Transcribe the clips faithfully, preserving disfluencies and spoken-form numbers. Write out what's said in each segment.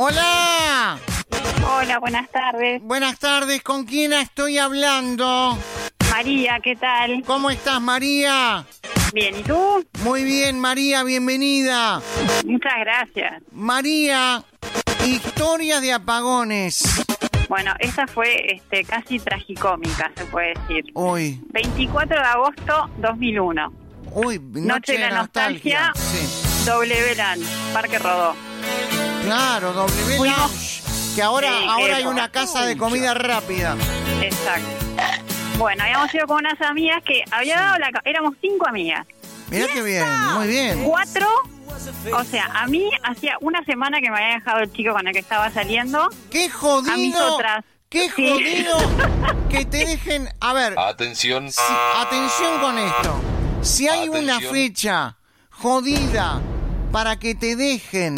Hola. Hola, buenas tardes. Buenas tardes, ¿con quién estoy hablando? María, ¿qué tal? ¿Cómo estás, María? Bien, ¿y tú? Muy bien, María, bienvenida. Muchas gracias. María, historias de apagones. Bueno, esta fue este, casi tragicómica, se puede decir. Uy. veinticuatro de agosto dos mil uno. Uy, Noche, Noche de la Nostalgia, sí. W Lounge, Parque Rodó. Claro, W Fuimos... Lounge. Que ahora, Sí, ahora hay eso. una casa de comida rápida. Exacto. Bueno, habíamos ido con unas amigas que había dado la... Éramos cinco amigas. Mirá qué bien, muy bien. Cuatro, o sea, a mí hacía una semana que me había dejado el chico con el que estaba saliendo. ¡Qué jodido! A mis otras. ¡Qué Sí. jodido! Que te dejen... A ver, Atención. si- atención con esto. Si hay Atención. una fecha jodida para que te dejen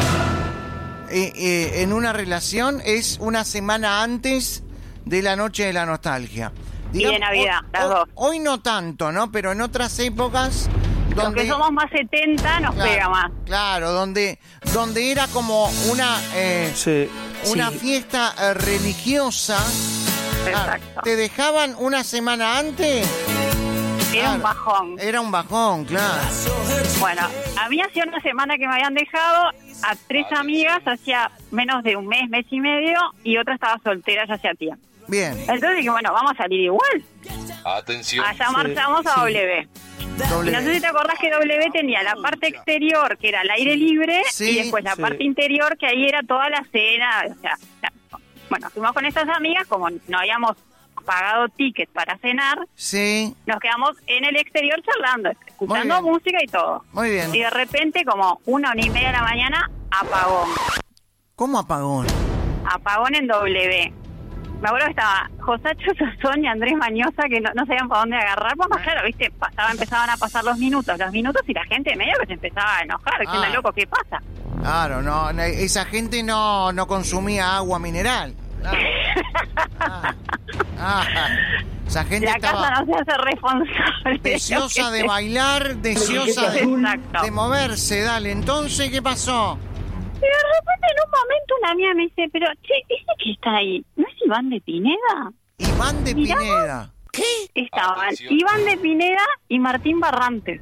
eh, eh, en una relación, es una semana antes de la Noche de la Nostalgia. Y de Navidad, hoy, las hoy- dos. Hoy no tanto, ¿no? Pero en otras épocas... Los donde que somos más setenta nos Claro, pega más. Claro, donde, donde era como una... eh, Sí. una sí. fiesta eh, religiosa. Claro, Exacto. ¿te dejaban una semana antes? Era un Claro, bajón. Era un bajón, claro. Bueno, a mí hacía una semana que me habían dejado, a tres amigas hacía menos de un mes, mes y medio, y otra estaba soltera ya hacía tiempo. Bien. Entonces dije, bueno, vamos a salir igual. Atención. Allá marchamos a sí. W. Doble. Y no sé si te acordás que W tenía la parte exterior, que era al aire libre, Sí, y después la sí. parte interior, que ahí era toda la cena. O sea, la- bueno, fuimos con estas amigas, como no habíamos pagado tickets para cenar, Sí, nos quedamos en el exterior charlando, escuchando bien. música y todo. muy bien. Y de repente, como una hora y media de la mañana, apagón. ¿Cómo apagón? Apagón en W. Me acuerdo que estaba Josacho Sazón y Andrés Mañosa, que no, no sabían para dónde agarrar. Pues más claro, viste, pasaba, empezaban a pasar los minutos, los minutos, y la gente medio que se empezaba a enojar, diciendo, Ah. loco, ¿qué pasa? Claro, no, no, esa gente no, no consumía agua mineral. Claro. Ah, ah, esa gente La estaba casa no se hace responsable. deseosa de bailar, deseosa de, Exacto. de moverse. Dale, entonces, ¿qué pasó? Y de repente, en un momento, una amiga me dice, pero, che, ¿ese que está ahí no es Iván de Pineda? Iván de Mirá. Pineda. ¿Qué? Estaban Atención. Iván de Pineda y Martín Barrantes,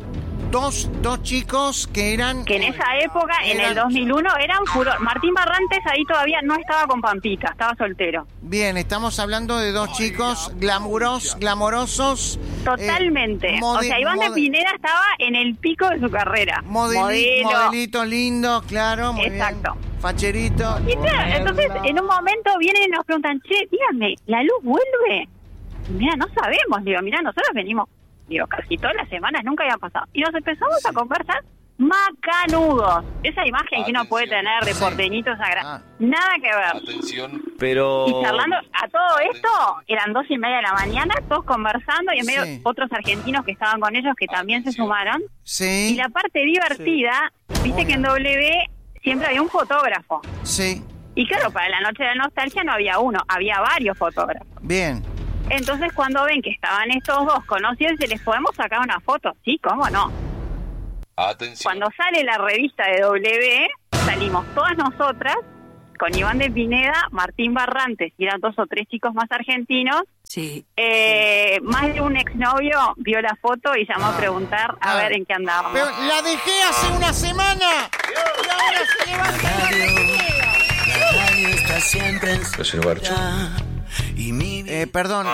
Dos, dos chicos que eran... que en esa época, en el Eran- dos mil uno, eran furor. Martín Barrantes ahí todavía no estaba con Pampita, estaba soltero. Bien, estamos hablando de dos chicos glamuros, glamorosos. Totalmente. eh, o mode- sea, Iván de mode- Pineda estaba en el pico de su carrera. modeli- Modelo. Modelito lindo, claro, muy Exacto. bien. Facherito. Y claro, entonces, en un momento vienen y nos preguntan, che, díganme, ¿la luz vuelve? Mira, no sabemos. Digo, mira, nosotros venimos, digo, casi todas las semanas, nunca habían pasado. Y nos empezamos a conversar macanudos. Esa imagen que uno puede Atención. tener de Sí. porteñitos sagrados. Ah. Nada que ver. Atención. Pero. Y charlando a todo esto, eran dos y media de la mañana, todos conversando, y en medio Sí. otros argentinos que estaban con ellos que también se Atención. sumaron. Y Sí, la parte divertida, viste que en W siempre había un fotógrafo. sí, Y claro, para la Noche de la Nostalgia no había uno, había varios fotógrafos. bien. Entonces cuando ven que estaban estos dos conocidos, se les podemos sacar una foto. Sí, cómo no. Atención. Cuando sale la revista de W, salimos todas nosotras, con Iván de Pineda, Martín Barrantes, y eran dos o tres chicos más argentinos. Sí. Eh, más de un exnovio vio la foto y llamó a preguntar a Ah. ver en qué andábamos. Pero la dejé hace una semana. Y ahora se levanta Iván de Pineda. La radio está siempre encendida. Y mi Eh, perdón,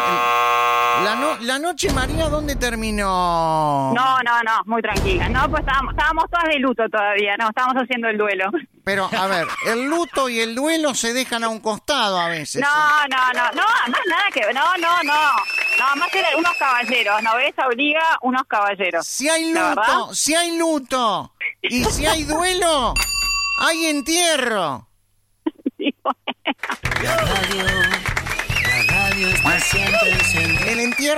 el- la, no- la noche María, ¿dónde terminó? No, no, no, muy tranquila. No, pues estábamos, estábamos todas de luto todavía, no, estábamos haciendo el duelo. Pero, a ver, el luto y el duelo se dejan a un costado a veces. No, no, no, no, más nada que... No, no, no. No, más eran unos caballeros, ¿no ves? Obliga unos caballeros. Si hay ¿La luto, verdad? si hay luto y si hay duelo, hay entierro. Sí, bueno. la radio, la radio está siempre encendida. El entierro